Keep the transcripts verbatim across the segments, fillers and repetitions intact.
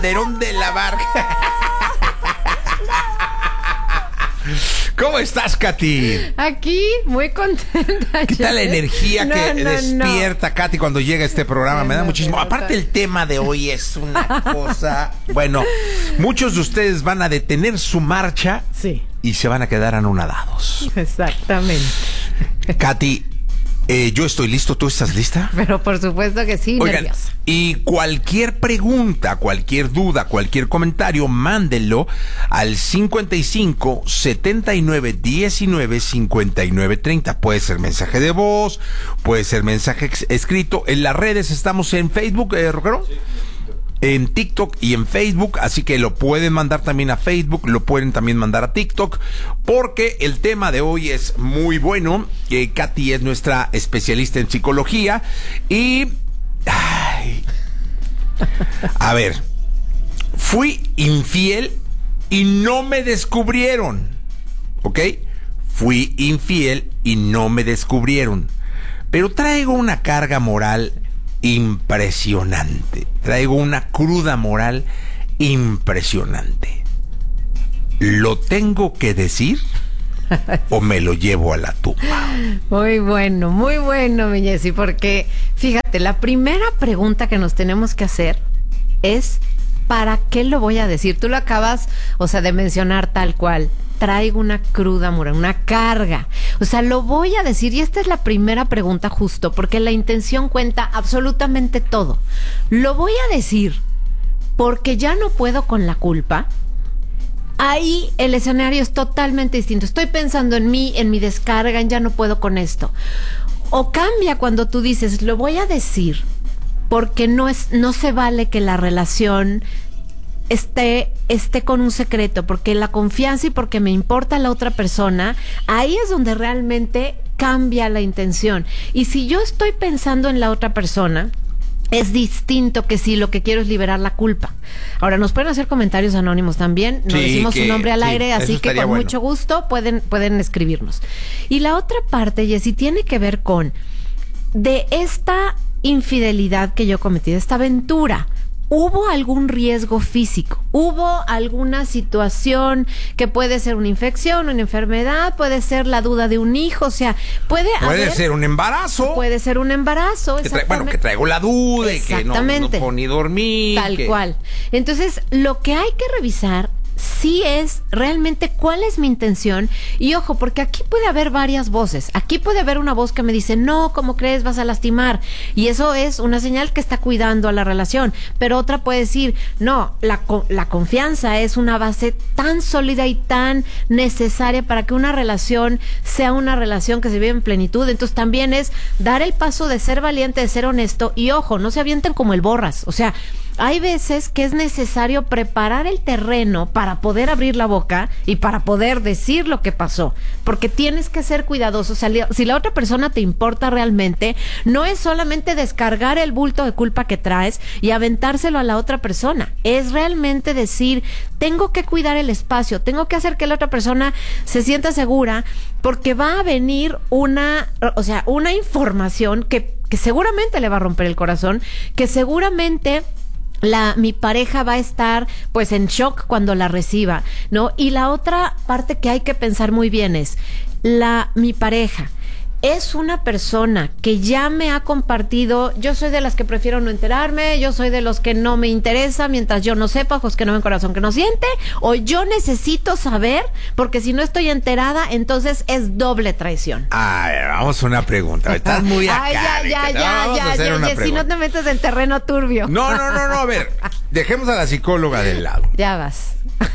Calderón de la Barca. ¿Cómo estás, Katy? Aquí, muy contenta. ¿Qué tal la energía no, que no, despierta no. Katy cuando llega a este programa? Sí, Me da no, muchísimo. sí, Aparte, no, el tema de hoy es una cosa. Bueno, muchos de ustedes van a detener su marcha Sí. y se van a quedar anonadados. Exactamente. Katy, eh, yo estoy listo. ¿Tú estás lista? Pero por supuesto que sí, Oigan, nerviosa. y cualquier pregunta, cualquier duda, cualquier comentario, mándenlo al cincuenta y cinco, setenta y nueve, diecinueve, cincuenta y nueve, treinta. Puede ser mensaje de voz, puede ser mensaje ex- escrito. En las redes estamos en Facebook, eh, Rockero. Sí. En TikTok y en Facebook, así que lo pueden mandar también a Facebook, lo pueden también mandar a TikTok, porque el tema de hoy es muy bueno. Eh, Katy es nuestra especialista en psicología y... Ay, a ver, fui infiel y no me descubrieron, ¿ok? Fui infiel y no me descubrieron, pero traigo una carga moral impresionante. Traigo una cruda moral impresionante. ¿Lo tengo que decir o me lo llevo a la tumba? Muy bueno, muy bueno, mi Jessy, porque fíjate, la primera pregunta que nos tenemos que hacer es ¿para qué lo voy a decir? Tú lo acabas, o sea, de mencionar tal cual. Traigo una cruda moral, una carga. O sea, lo voy a decir, y esta es la primera pregunta justo, porque la intención cuenta absolutamente todo. Lo voy a decir porque ya no puedo con la culpa. Ahí el escenario es totalmente distinto. Estoy pensando en mí, en mi descarga, en ya no puedo con esto. O cambia cuando tú dices, lo voy a decir porque no es, no se vale que la relación esté, esté con un secreto, porque la confianza y porque me importa la otra persona, ahí es donde realmente cambia la intención. Y si yo estoy pensando en la otra persona, es distinto que si lo que quiero es liberar la culpa. Ahora, nos pueden hacer comentarios anónimos también, no sí, decimos que, su nombre al sí, aire, así que con bueno. mucho gusto pueden, pueden escribirnos. Y la otra parte, Jessy, tiene que ver con de esta infidelidad que yo cometí, de esta aventura. ¿Hubo algún riesgo físico? ¿Hubo alguna situación que puede ser una infección, una enfermedad? Puede ser la duda de un hijo, o sea, puede Puede haber, ser un embarazo. Puede ser un embarazo, que trae, bueno, que traigo la duda y que no, no puedo ni dormir. Tal que... cual. Entonces, lo que hay que revisar sí es realmente cuál es mi intención. Y ojo, porque aquí puede haber varias voces. Aquí puede haber una voz que me dice, no, ¿cómo crees? Vas a lastimar. Y eso es una señal que está cuidando a la relación. Pero otra puede decir, no, la, la confianza es una base tan sólida y tan necesaria para que una relación sea una relación que se vive en plenitud. Entonces también es dar el paso de ser valiente, de ser honesto. Y ojo, no se avienten como el borras. O sea, hay veces que es necesario preparar el terreno para poder abrir la boca y para poder decir lo que pasó, porque tienes que ser cuidadoso. O sea, si la otra persona te importa realmente, no es solamente descargar el bulto de culpa que traes y aventárselo a la otra persona, es realmente decir, tengo que cuidar el espacio, tengo que hacer que la otra persona se sienta segura, porque va a venir una, o sea, una información que, que seguramente le va a romper el corazón, que seguramente La, mi pareja va a estar pues en shock cuando la reciba, ¿no? Y la otra parte que hay que pensar muy bien es, la, mi pareja es una persona que ya me ha compartido, yo soy de las que prefiero no enterarme, yo soy de los que no me interesa mientras yo no sepa, ojos que no ven, corazón que no siente, o yo necesito saber, porque si no estoy enterada, entonces es doble traición. A ver, vamos a una pregunta. Estás muy acá. Ay, ya, ya, no, ya, vamos ya, a hacer ya, una ya, si pregunta. no te metes en terreno turbio. No, no, no, no, a ver, dejemos a la psicóloga del lado. Ya vas.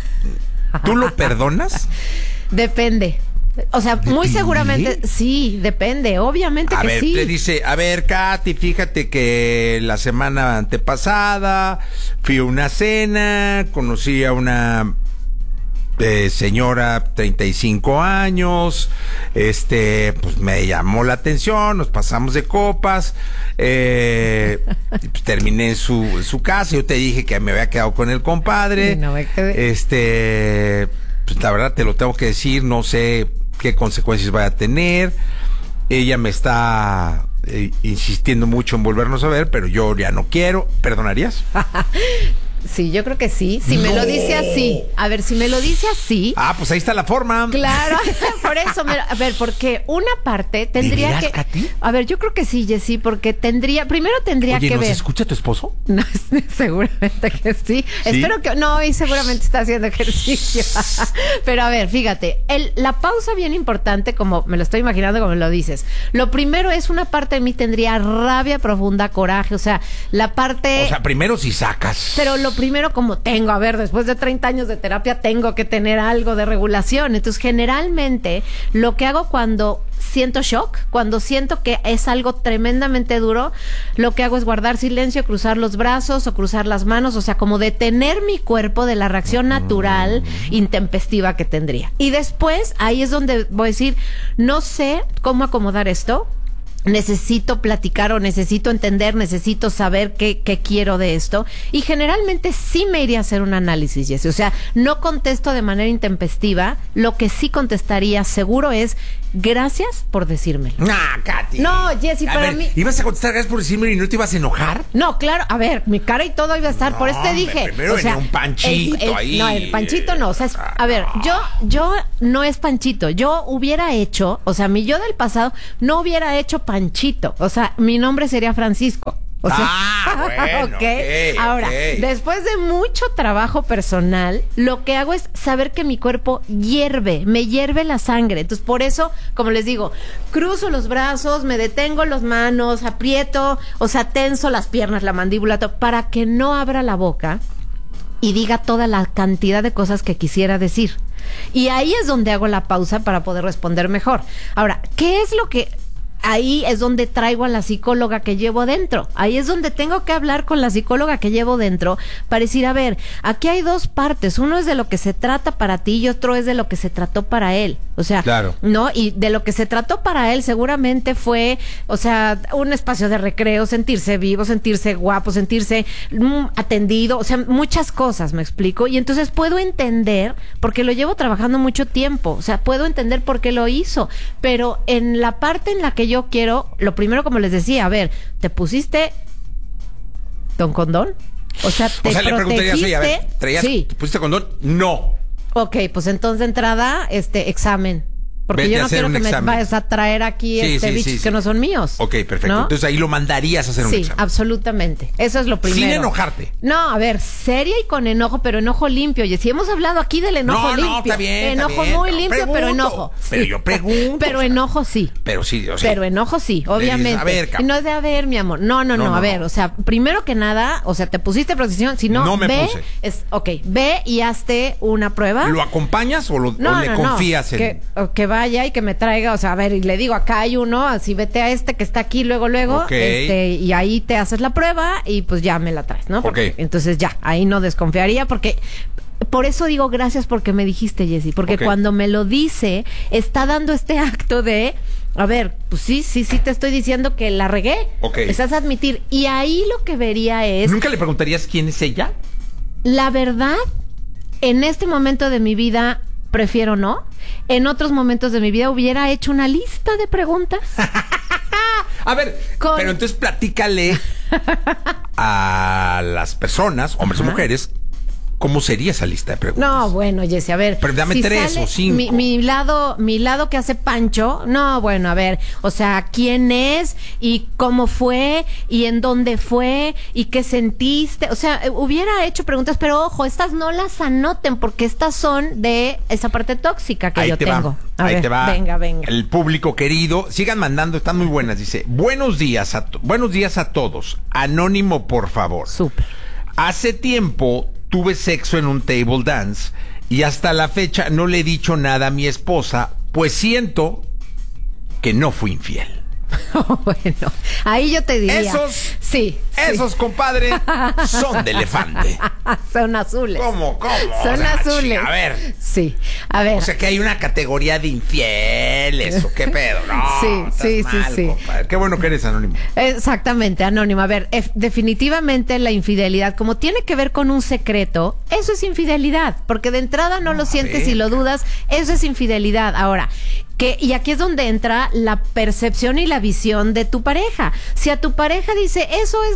¿Tú lo perdonas? Depende. O sea, ¿Depende? Muy seguramente, sí, depende, obviamente A que ver, sí. le dice, a ver, Katy, fíjate que la semana antepasada fui a una cena, conocí a una eh, señora, treinta y cinco años, este, pues me llamó la atención, nos pasamos de copas, eh, pues, terminé en su, en su casa, yo te dije que me había quedado con el compadre, Sí, no me quedé. este, pues la verdad te lo tengo que decir, no sé qué consecuencias vaya a tener. Ella me está eh, insistiendo mucho en volvernos a ver, pero yo ya no quiero. ¿Perdonarías? Sí, yo creo que sí. Si No. me lo dice así. A ver, si me lo dice así. Ah, pues ahí está la forma. Claro, por eso. Me, a ver, porque una parte tendría ¿De veras, que. Katy? A ver, yo creo que sí, Jessy, porque tendría. Primero tendría Oye, que ¿nos ver. escucha tu esposo? No, seguramente que sí. Espero que no, y seguramente está haciendo ejercicio. Pero a ver, fíjate, el, la pausa bien importante, como me lo estoy imaginando, como lo dices. Lo primero es una parte de mí tendría rabia profunda, coraje, o sea, la parte. O sea, primero si sacas. Pero lo primero, como tengo, a ver, después de treinta años de terapia, tengo que tener algo de regulación. Entonces, generalmente, lo que hago cuando siento shock, cuando siento que es algo tremendamente duro, lo que hago es guardar silencio, cruzar los brazos o cruzar las manos, o sea, como detener mi cuerpo de la reacción natural, intempestiva que tendría. Y después, ahí es donde voy a decir, no sé cómo acomodar esto. Necesito platicar o necesito entender, necesito saber qué, qué quiero de esto. Y generalmente sí me iría a hacer un análisis, Jessy. O sea, no contesto de manera intempestiva. Lo que sí contestaría seguro es gracias por decírmelo. Nah, Katy. No, Jessy, A para ver, mí. ¿ibas a contestar gracias por decirme y no te ibas a enojar? No, claro, a ver, mi cara y todo iba a estar, No, por eso te hombre, dije. primero o sea, venía un panchito el- el- ahí. No, el panchito no, o sea, es- a ver, yo, yo no es panchito, yo hubiera hecho, o sea, mi yo del pasado no hubiera hecho panchito, o sea, mi nombre sería Francisco. O sea, Ah, bueno, ok. ok, Ahora, ok. después de mucho trabajo personal, lo que hago es saber que mi cuerpo hierve, me hierve la sangre. Entonces, por eso, como les digo, cruzo los brazos, me detengo las manos, aprieto, o sea, tenso las piernas, la mandíbula, to- para que no abra la boca y diga toda la cantidad de cosas que quisiera decir. Y ahí es donde hago la pausa para poder responder mejor. Ahora, ¿qué es lo que...? Ahí es donde traigo a la psicóloga que llevo dentro. Ahí es donde tengo que hablar con la psicóloga que llevo dentro para decir, a ver, aquí hay dos partes. Uno es de lo que se trata para ti y otro es de lo que se trató para él. O sea, Claro. ¿no? Y de lo que se trató para él seguramente fue, o sea, un espacio de recreo, sentirse vivo, sentirse guapo, sentirse mm, atendido, o sea, muchas cosas, me explico. Y entonces puedo entender, porque lo llevo trabajando mucho tiempo, o sea, puedo entender por qué lo hizo. Pero en la parte en la que yo quiero, lo primero, como les decía, a ver, ¿te pusiste don condón? O sea, te O sea, le preguntarías, oye, a ver, protegiste. ¿traías, Sí. ¿te pusiste condón? No. Ok, pues entonces de entrada, este, examen. Porque Vete yo a no hacer quiero un que examen. me vayas a traer aquí Sí, este sí, bichos sí, que sí. no son míos. Ok, perfecto. ¿no? Entonces ahí lo mandarías a hacer un Sí, examen. absolutamente. Eso es lo primero. Sin enojarte. No, a ver, seria y con enojo, pero enojo limpio. Y si hemos hablado aquí del enojo No, no, limpio. está bien, está Enojo bien. muy No, limpio, pregunto. pero enojo. Pero Sí. yo pregunto, Pero o sea. enojo sí. Pero sí, o sea. Pero enojo sí, obviamente. dices, a ver, y cabrón. no es de a ver, mi amor. No, no, no, No, no, a ver, no. o sea, primero que nada, o sea, te pusiste protección, si no, No me ve, puse. es, ok, ve y hazte una prueba. ¿Lo acompañas o, lo, No, o le no, confías no. en...? Que, o que vaya y que me traiga, o sea, a ver, y le digo, acá hay uno, así vete a este que está aquí, luego, luego, Ok. este, y ahí te haces la prueba y pues ya me la traes, ¿no? Porque, Ok. entonces ya, ahí no desconfiaría porque... Por eso digo gracias porque me dijiste, Jessy, porque Ok. cuando me lo dice, está dando este acto de, a ver, pues sí, sí, sí te estoy diciendo que la regué. Ok. Estás a admitir. Y ahí lo que vería es, ¿Nunca le preguntarías quién es ella? la verdad, en este momento de mi vida prefiero no. En otros momentos de mi vida hubiera hecho una lista de preguntas. A ver, Con- pero entonces platícale a las personas, hombres o Ajá. mujeres, ¿cómo sería esa lista de preguntas? No, bueno, Jessy, a ver. Pero dame tres o cinco. Mi, mi lado, mi lado que hace Pancho, no, bueno, a ver, o sea, quién es y cómo fue y en dónde fue y qué sentiste. O sea, eh, hubiera hecho preguntas, pero ojo, estas no las anoten porque estas son de esa parte tóxica que Ahí yo te tengo. va, A ahí ver, te va. venga, venga. El público querido, sigan mandando, están muy buenas. Dice, buenos días a, to- buenos días a todos. Anónimo, por favor. Súper. Hace tiempo tuve sexo en un table dance y hasta la fecha no le he dicho nada a mi esposa, pues siento que no fui infiel. Bueno, ahí yo te diría. Esos, sí, esos, sí. compadre, son de elefante. Son azules. ¿Cómo, cómo? Son O sea, azules. chi- a ver. Sí, a ver. O sea, que hay una categoría de infieles, ¿o qué pedo? No, Sí, estás sí, sí, mal, sí. compadre. Qué bueno que eres anónimo. Exactamente, Anónimo. A ver, ef- definitivamente la infidelidad, como tiene que ver con un secreto, eso es infidelidad, porque de entrada no, No, lo a sientes ver. y lo dudas, eso es infidelidad. Ahora, que, y aquí es donde entra la percepción y la visión de tu pareja. Si a tu pareja dice, eso es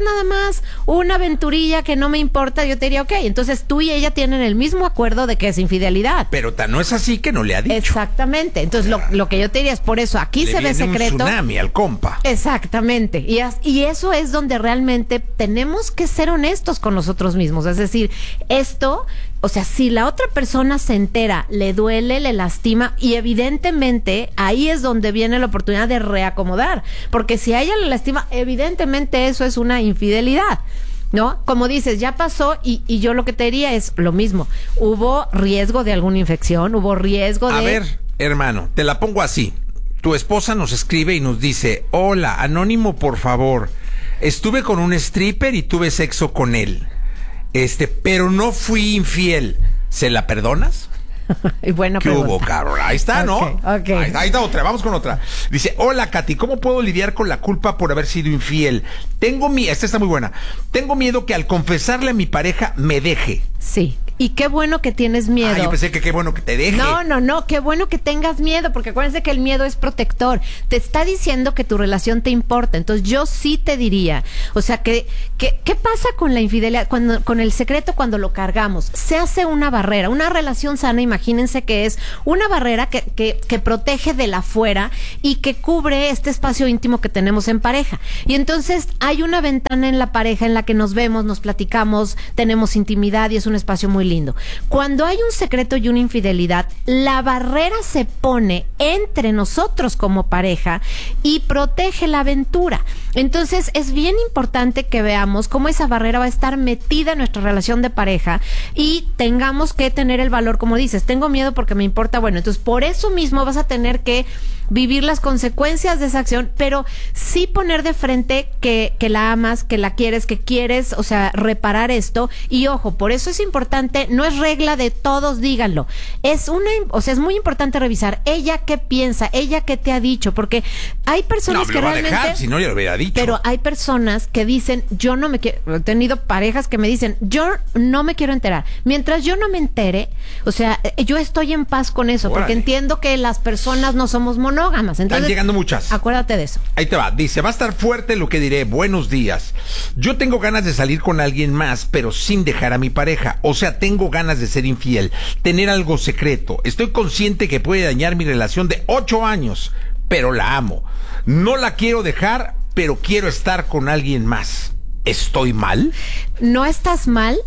nada más una aventurilla que no me importa, yo te diría, ok, entonces tú y ella tienen el mismo acuerdo de que es infidelidad. Pero tan no es así que no le ha dicho. Exactamente. Entonces lo, lo que yo te diría es por eso, aquí le se ve viene secreto. Un tsunami al compa. Exactamente. Y, as, y eso es donde realmente tenemos que ser honestos con nosotros mismos. Es decir, esto, o sea, si la otra persona se entera, le duele, le lastima, y evidentemente ahí es donde viene la oportunidad de reacomodar. Porque si a ella le lastima, evidentemente eso es una infidelidad, ¿no? Como dices, ya pasó, y, y yo lo que te diría es lo mismo. ¿Hubo riesgo de alguna infección? ¿Hubo riesgo de...? A ver, hermano, te la pongo así. Tu esposa nos escribe y nos dice: hola, anónimo, por favor. Estuve con un stripper y tuve sexo con él. Este, pero no fui infiel. ¿Se la perdonas? Y buena ¿Qué pregunta. hubo, Carol? Ahí está, ¿no? Ok, ok. Ahí, ahí está otra, vamos con otra. Dice: hola, Katy, ¿cómo puedo lidiar con la culpa por haber sido infiel? Tengo miedo, esta está muy buena. Tengo miedo que al confesarle a mi pareja me deje. Sí. Y qué bueno que tienes miedo. Ah, yo pensé que qué bueno que te deje. No, no, no, qué bueno que tengas miedo, porque acuérdense que el miedo es protector. Te está diciendo que tu relación te importa. Entonces yo sí te diría, o sea, que, que ¿qué pasa con la infidelidad? Cuando, con el secreto cuando lo cargamos, se hace una barrera. Una relación sana, imagínense que es una barrera que, que, que protege de la afuera y que cubre este espacio íntimo que tenemos en pareja. Y entonces hay una ventana en la pareja en la que nos vemos, nos platicamos, tenemos intimidad, y es un espacio muy lindo. Cuando hay un secreto y una infidelidad, la barrera se pone entre nosotros como pareja y protege la aventura. Entonces es bien importante que veamos cómo esa barrera va a estar metida en nuestra relación de pareja, y tengamos que tener el valor, como dices, tengo miedo porque me importa. Bueno, entonces por eso mismo vas a tener que vivir las consecuencias de esa acción, pero sí poner de frente que, que la amas, que la quieres, que quieres, o sea, reparar esto. Y ojo, por eso es importante, no es regla de todos, díganlo. Es una, o sea, es muy importante revisar ella qué piensa, ella qué te ha dicho, porque hay personas no, que lo va realmente... a dejar, si no, ya lo hubiera dicho. Pero hay personas que dicen, yo no me quiero... He tenido parejas que me dicen, yo no me quiero enterar. Mientras yo no me entere, o sea, yo estoy en paz con eso. Órale. Porque entiendo que las personas no somos monógamas. Entonces, están llegando muchas. Acuérdate de eso. Ahí te va. Dice: va a estar fuerte lo que diré. Buenos días. Yo tengo ganas de salir con alguien más, pero sin dejar a mi pareja. O sea, tengo ganas de ser infiel, tener algo secreto. Estoy consciente que puede dañar mi relación de ocho años, pero la amo. No la quiero dejar, pero quiero estar con alguien más. ¿Estoy mal? No estás mal.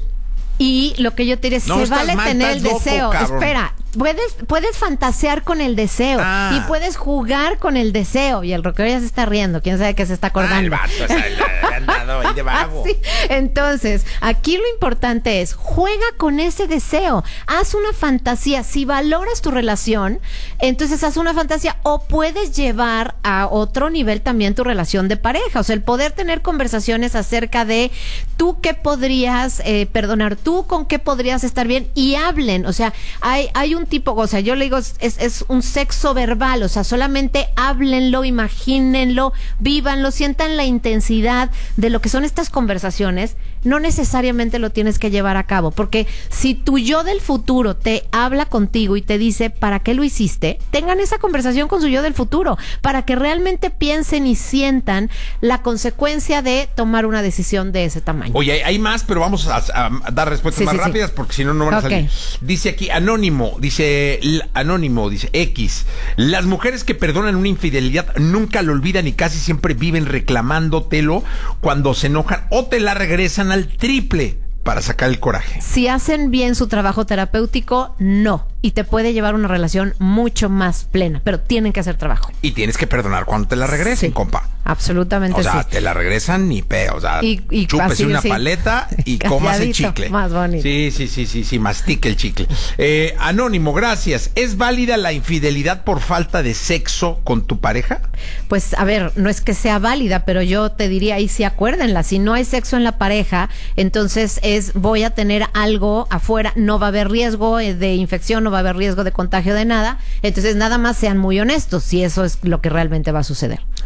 Y lo que yo te diría, no se vale mal, tener el deseo. Loco, espera, puedes, puedes fantasear con el deseo, ah. y puedes jugar con el deseo. Y el rockero ya se está riendo, quién sabe qué se está acordando. Ah, el vato, o sea, le han dado ahí de vago. Sí. Entonces, aquí lo importante es, juega con ese deseo, haz una fantasía. Si valoras tu relación, entonces haz una fantasía, o puedes llevar a otro nivel también tu relación de pareja. O sea, el poder tener conversaciones acerca de tú qué podrías eh, perdonar, tú con qué podrías estar bien, y hablen. O sea, hay, hay un tipo, o sea, yo le digo, es, es un sexo verbal. O sea, solamente háblenlo, imagínenlo, vívanlo, sientan la intensidad de lo que son estas conversaciones. No necesariamente lo tienes que llevar a cabo, porque si tu yo del futuro te habla contigo y te dice ¿para qué lo hiciste?, tengan esa conversación con su yo del futuro, para que realmente piensen y sientan la consecuencia de tomar una decisión de ese tamaño. Oye, hay, hay más, pero vamos a, a dar respuestas sí, más sí, rápidas, sí. porque si no, no van a okay. salir. Dice aquí, anónimo, dice, anónimo, dice X, las mujeres que perdonan una infidelidad nunca lo olvidan y casi siempre viven reclamándotelo cuando se enojan, o te la regresan al triple para sacar el coraje. Si hacen bien su trabajo terapéutico, no. Y te puede llevar una relación mucho más plena, pero tienen que hacer trabajo. Y tienes que perdonar cuando te la regresen, sí, compa. Absolutamente, o sea, sí. te la regresan ni peo, o sea, y, y chúpese así, una sí. paleta y comas el chicle. Más bonito. Sí, sí, sí, sí, sí, mastique el chicle. Eh, anónimo, gracias. ¿Es válida la infidelidad por falta de sexo con tu pareja? Pues, a ver, no es que sea válida, pero yo te diría, ahí sí acuérdenla, si no hay sexo en la pareja, entonces es, voy a tener algo afuera, no va a haber riesgo de infección, no va a haber riesgo de contagio de nada, entonces nada más sean muy honestos si eso es lo que realmente va a suceder.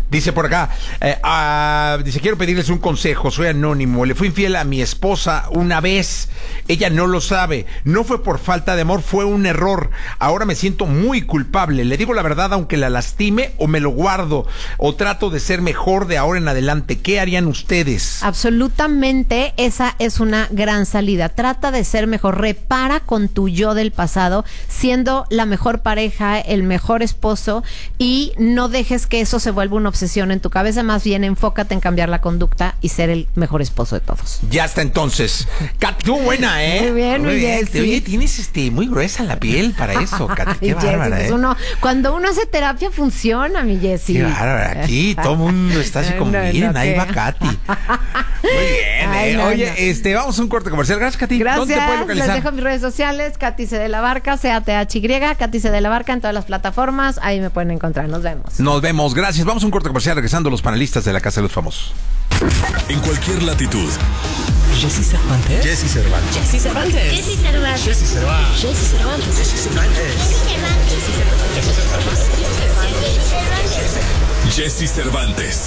Dice por acá, eh, ah, dice, quiero pedirles un consejo, soy anónimo, le fui infiel a mi esposa una vez, ella no lo sabe, no fue por falta de amor, fue un error, ahora me siento muy culpable, le digo la verdad aunque la lastime o me lo guardo o trato de ser mejor de ahora en adelante, ¿qué harían ustedes? Absolutamente, esa es una gran salida, trata de ser mejor, repara con tu yo del pasado, siendo la mejor pareja, el mejor esposo y no dejes que eso se vuelva una obsesión en tu cabeza, más bien enfócate en cambiar la conducta y ser el mejor esposo de todos. Ya está entonces. Kat, tú buena, ¿eh? Muy bien, muy bien. Sí. Oye, tienes este muy gruesa la piel para eso, Kat. Qué bárbara, pues ¿eh? uno, cuando uno hace terapia funciona, mi Jessy. Qué bárbara. Aquí todo el mundo está así como, no, miren, no, ahí va Katy. Muy bien, Ay, ¿eh? no, Oye, no. este, vamos a un corte comercial. Gracias, Katy. Gracias. ¿Dónde te puedes localizar? Les dejo mis redes sociales, Katy C de la Barca, C A T H Y, Katy C de la Barca en todas las plataformas. Ahí me pueden encontrar. Nos vemos. Nos vemos. Gracias. Vamos a un corte comercial regresando los panelistas de la Casa de los Famosos. En cualquier latitud. Jessy Cervantes. Jessy Cervantes. Jessy Cervantes. Jessy Cervantes. Jessy Cervantes. Jessy Cervantes. Jessy Cervantes. Jessy Cervantes.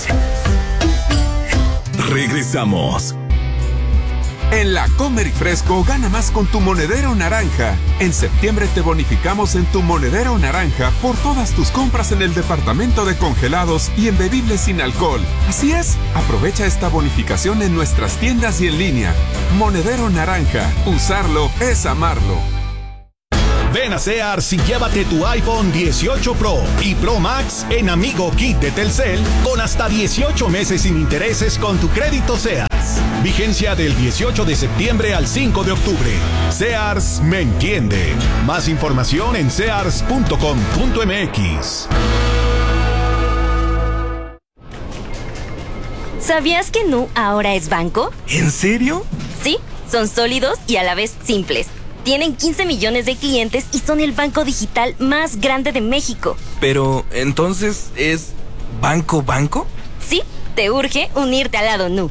Regresamos. En la Comer y Fresco gana más con tu monedero naranja. En septiembre te bonificamos en tu monedero naranja por todas tus compras en el departamento de congelados y en bebibles sin alcohol. Así es, aprovecha esta bonificación en nuestras tiendas y en línea. Monedero naranja, usarlo es amarlo. Ven a Sears y llévate tu iPhone dieciocho Pro y Pro Max en Amigo Kit de Telcel con hasta dieciocho meses sin intereses con tu crédito Sears. Vigencia del dieciocho de septiembre al cinco de octubre. Sears me entiende. Más información en sears punto com punto m x. ¿Sabías que Nu ahora es banco? ¿En serio? Sí, son sólidos y a la vez simples. Tienen quince millones de clientes y son el banco digital más grande de México. Pero, ¿entonces es banco banco? Sí, te urge unirte al lado Nu.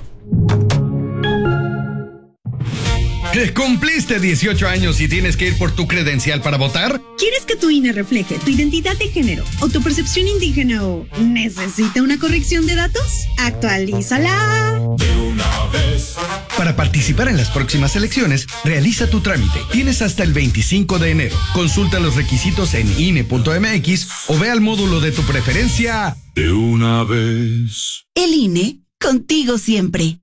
¿Que cumpliste dieciocho años y tienes que ir por tu credencial para votar? ¿Quieres que tu I N E refleje tu identidad de género o tu percepción indígena o necesita una corrección de datos? ¡Actualízala! De una vez. Para participar en las próximas elecciones, realiza tu trámite. Tienes hasta el veinticinco de enero. Consulta los requisitos en I N E punto m x o ve al módulo de tu preferencia. De una vez. El I N E, contigo siempre.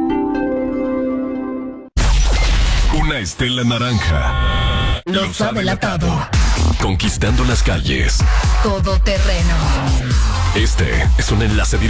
Una estela naranja. Los ha delatado. Conquistando las calles. Todoterreno. Este es un enlace directo